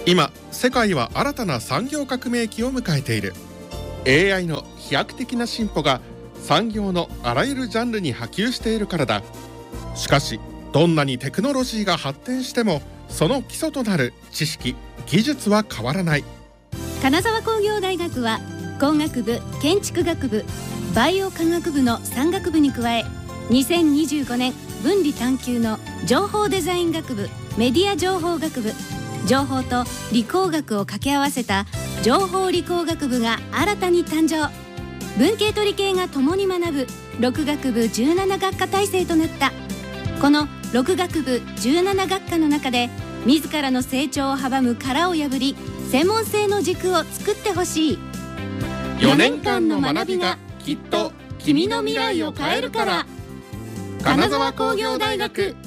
今世界は新たな産業革命期を迎えている。 AI の飛躍的な進歩が産業のあらゆるジャンルに波及しているからだ。しかしどんなにテクノロジーが発展してもその基礎となる知識・技術は変わらない。 金沢工業大学は工学部、建築学部、バイオ科学部の3学部に加え、2025年分離探究の情報デザイン学部、メディア情報学部、情報と理工学を掛け合わせた情報理工学部が新たに誕生。文系と理系が共に学ぶ6学部17学科体制となった。この6学部17学科の中で自らの成長を阻む殻を破り、専門性の軸を作ってほしい。 4年間の学びがきっと君の未来を変えるから。金沢工業大学。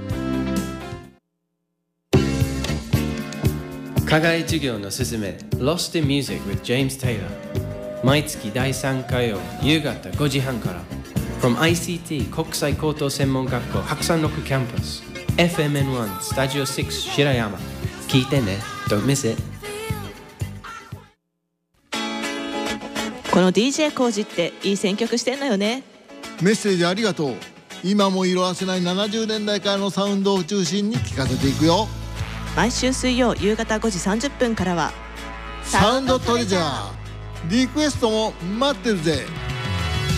課外授業のすすめ Lost in Music with James Taylor、 毎月第3火曜夕方5時半から From ICT 国際高等専門学校白山6キャンパス FMN1 スタジオ6白山。聞いてね。 Don't miss it。 この DJ コージっていい選曲してんのよね。 メッセージありがとう。今も色褪せない70年代からのサウンドを中心に聴かせていくよ。 毎週水曜夕方5時30分からはサウンドトレジャー。リクエストも待ってるぜ。